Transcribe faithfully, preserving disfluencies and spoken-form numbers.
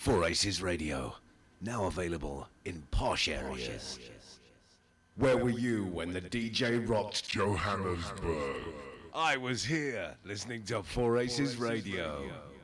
Four Aces Radio, now available in posh areas. Where were you when the D J rocked Johannesburg? I was here listening to Four Aces Radio.